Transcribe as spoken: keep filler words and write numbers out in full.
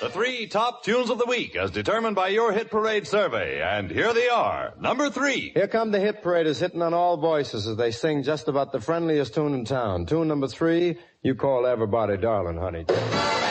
The three top tunes of the week as determined by your Hit Parade survey. And here they are. Number three. Here come the Hit Paraders hitting on all voices as they sing just about the friendliest tune in town. Tune number three, You Call Everybody Darling, Honey.